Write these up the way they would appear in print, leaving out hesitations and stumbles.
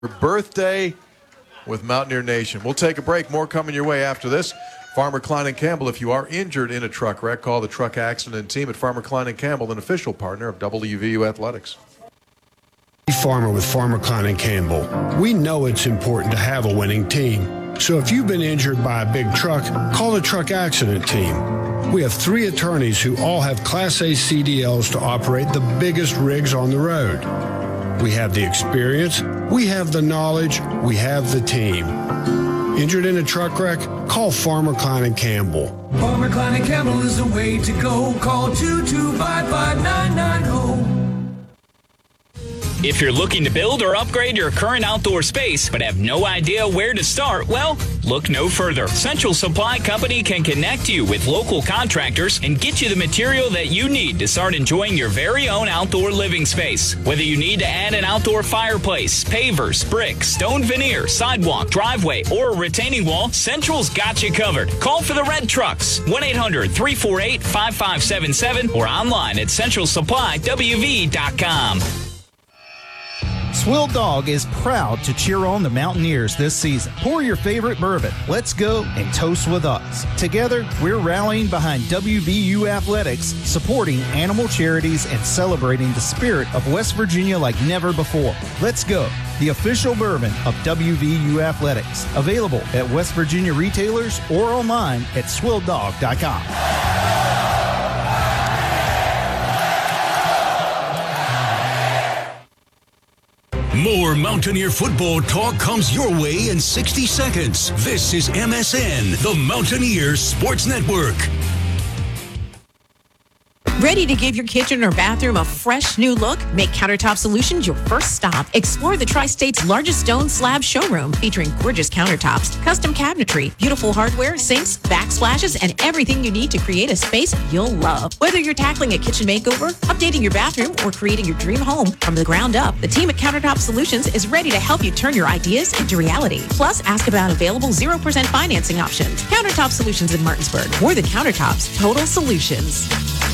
Your birthday with Mountaineer Nation. We'll take a break. More coming your way after this. Farmer Klein and Campbell, if you are injured in a truck wreck, call the truck accident team at Farmer Klein and Campbell, an official partner of WVU Athletics. Farmer with Farmer Klein and Campbell. We know it's important to have a winning team. So if you've been injured by a big truck, call the truck accident team. We have 3 attorneys who all have Class A CDLs to operate the biggest rigs on the road. We have the experience, we have the knowledge, we have the team. Injured in a truck wreck? Call Farmer Klein and Campbell. Farmer Klein and Campbell is the way to go. Call 2255990. If you're looking to build or upgrade your current outdoor space but have no idea where to start, well, look no further. Central Supply Company can connect you with local contractors and get you the material that you need to start enjoying your very own outdoor living space. Whether you need to add an outdoor fireplace, pavers, bricks, stone veneer, sidewalk, driveway, or a retaining wall, Central's got you covered. Call for the red trucks, 1-800-348-5577 or online at centralsupplyWV.com. Swill Dog is proud to cheer on the Mountaineers this season. Pour your favorite bourbon. Let's go and toast with us. Together, we're rallying behind WVU Athletics, supporting animal charities and celebrating the spirit of West Virginia like never before. Let's go, the official bourbon of WVU Athletics. Available at West Virginia retailers or online at swilldog.com. More Mountaineer football talk comes your way in 60 seconds. This is MSN, the Mountaineer Sports Network. Ready to give your kitchen or bathroom a fresh new look? Make Countertop Solutions your first stop. Explore the Tri-State's largest stone slab showroom featuring gorgeous countertops, custom cabinetry, beautiful hardware, sinks, backsplashes, and everything you need to create a space you'll love. Whether you're tackling a kitchen makeover, updating your bathroom, or creating your dream home from the ground up, the team at Countertop Solutions is ready to help you turn your ideas into reality. Plus, ask about available 0% financing options. Countertop Solutions in Martinsburg. More than countertops, total solutions.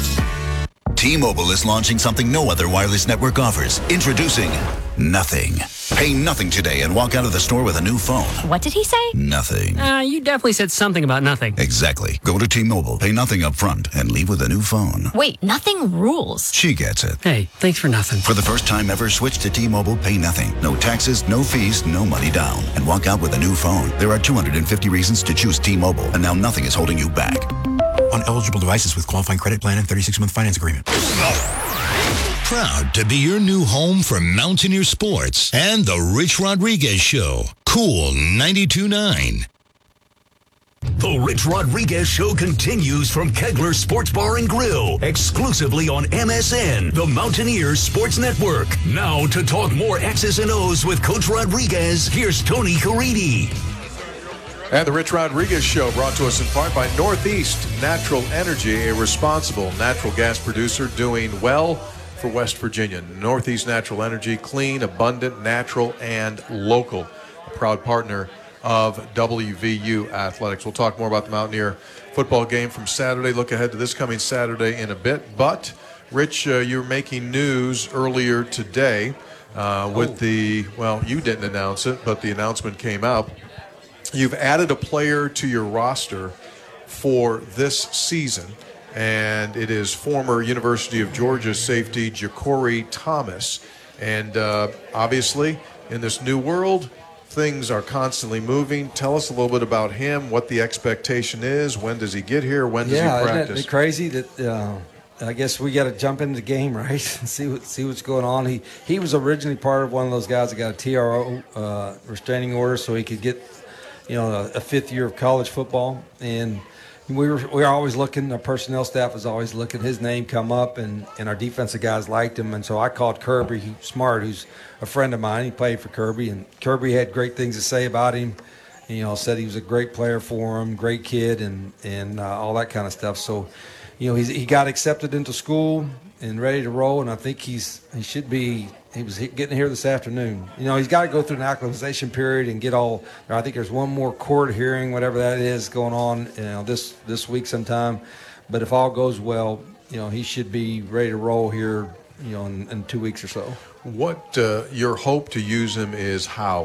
T-Mobile is launching something no other wireless network offers. Introducing Nothing. Pay nothing today and walk out of the store with a new phone. What did he say? Nothing. You definitely said something about nothing. Exactly. Go to T-Mobile, pay nothing up front, and leave with a new phone. Wait, nothing rules. She gets it. Hey, thanks for nothing. For the first time ever, switch to T-Mobile, pay nothing. No taxes, no fees, no money down. And walk out with a new phone. There are 250 reasons to choose T-Mobile, and now nothing is holding you back. On eligible devices with qualifying credit plan and 36-month finance agreement. Proud to be your new home for Mountaineer Sports and the Rich Rodriguez Show. Cool 92.9. The Rich Rodriguez Show continues from Kegler Sports Bar and Grill, exclusively on MSN, the Mountaineers Sports Network. Now to talk more X's and O's with Coach Rodriguez, here's Tony Caridi. And the Rich Rodriguez Show brought to us in part by Northeast Natural Energy, a responsible natural gas producer doing well for West Virginia. Northeast Natural Energy, clean, abundant, natural, and local. A proud partner of WVU Athletics. We'll talk more about the Mountaineer football game from Saturday. Look ahead to this coming Saturday in a bit. But, Rich, you were making news earlier today with you didn't announce it, but the announcement came out. You've added a player to your roster for this season, and it is former University of Georgia safety Ja'Cory Thomas. And obviously, in this new world, things are constantly moving. Tell us a little bit about him, what the expectation is, when does he get here, when does he practice? Isn't it crazy that I guess we got to jump into the game, right, and see what's going on. He was originally part of one of those guys that got a TRO restraining order so he could get a fifth year of college football, and we were always looking. Our personnel staff was always looking. His name come up, and our defensive guys liked him, and so I called Kirby Smart, who's a friend of mine. He played for Kirby, and Kirby had great things to say about him. Said he was a great player for him, great kid, and all that kind of stuff. So, he got accepted into school and ready to roll, and I think he was getting here this afternoon. He's got to go through an acclimatization period and I think there's one more court hearing, whatever that is, going on, this week sometime. But if all goes well, he should be ready to roll here, in 2 weeks or so. What your hope to use him is how?